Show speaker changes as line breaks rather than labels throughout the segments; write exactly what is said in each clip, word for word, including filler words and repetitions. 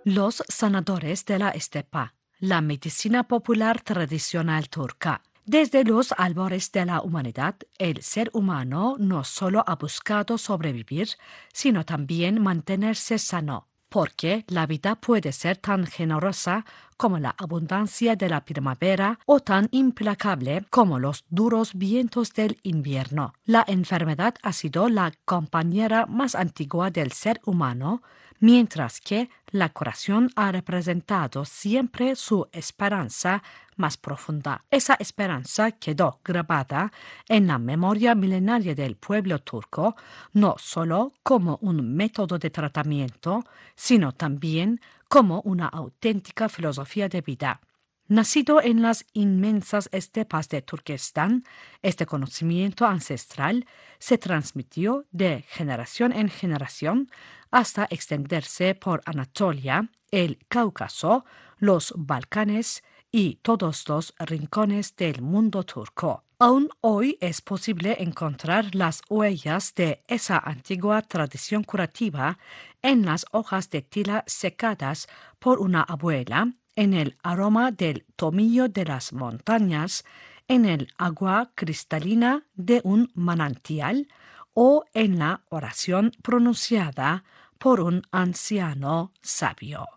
Los sanadores de la estepa, la medicina popular tradicional turca. Desde los albores de la humanidad, el ser humano no solo ha buscado sobrevivir, sino también mantenerse sano, porque la vida puede ser tan generosa como la abundancia de la primavera o tan implacable como los duros vientos del invierno. La enfermedad ha sido la compañera más antigua del ser humano, mientras que la curación ha representado siempre su esperanza más profunda. Esa esperanza quedó grabada en la memoria milenaria del pueblo turco, no solo como un método de tratamiento, sino también como una auténtica filosofía de vida. Nacido en las inmensas estepas de Turquestán, este conocimiento ancestral se transmitió de generación en generación hasta extenderse por Anatolia, el Cáucaso, los Balcanes y todos los rincones del mundo turco. Aún hoy es posible encontrar las huellas de esa antigua tradición curativa en las hojas de tila secadas por una abuela, en el aroma del tomillo de las montañas, en el agua cristalina de un manantial o en la oración pronunciada por un anciano sabio.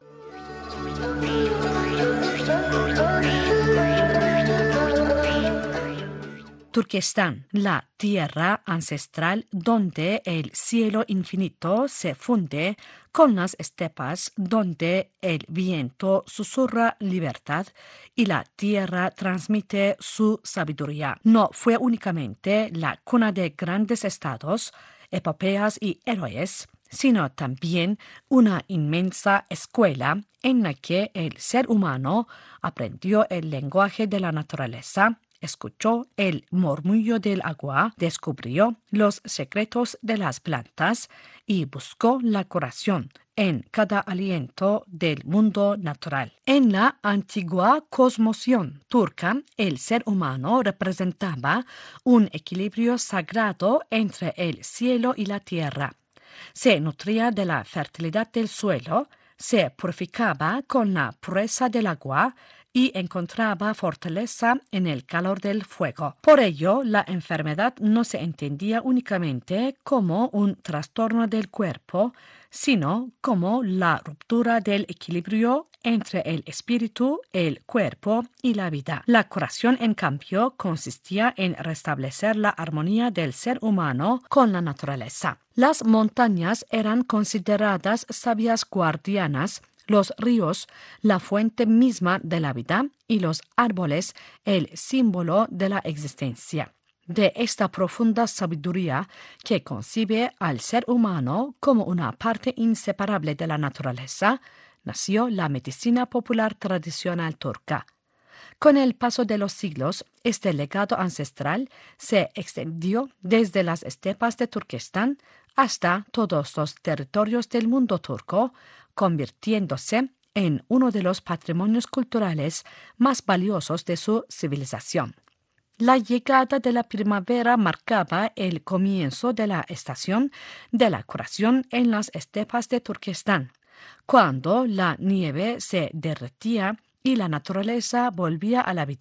Turquestán, la tierra ancestral donde el cielo infinito se funde con las estepas, donde el viento susurra libertad y la tierra transmite su sabiduría. No fue únicamente la cuna de grandes estados, epopeas y héroes, sino también una inmensa escuela en la que el ser humano aprendió el lenguaje de la naturaleza, escuchó el murmullo del agua, descubrió los secretos de las plantas y buscó la curación en cada aliento del mundo natural. En la antigua cosmovisión turca, el ser humano representaba un equilibrio sagrado entre el cielo y la tierra. Se nutría de la fertilidad del suelo, se purificaba con la pureza del agua y encontraba fortaleza en el calor del fuego. Por ello, la enfermedad no se entendía únicamente como un trastorno del cuerpo, sino como la ruptura del equilibrio entre el espíritu, el cuerpo y la vida. La curación, en cambio, consistía en restablecer la armonía del ser humano con la naturaleza. Las montañas eran consideradas sabias guardianas, los ríos la fuente misma de la vida y los árboles el símbolo de la existencia. De esta profunda sabiduría que concibe al ser humano como una parte inseparable de la naturaleza, nació la medicina popular tradicional turca. Con el paso de los siglos, este legado ancestral se extendió desde las estepas de Turquestán hasta todos los territorios del mundo turco, convirtiéndose en uno de los patrimonios culturales más valiosos de su civilización. La llegada de la primavera marcaba el comienzo de la estación de la curación en las estepas de Turquestán, cuando la nieve se derretía y la naturaleza volvía a la vida.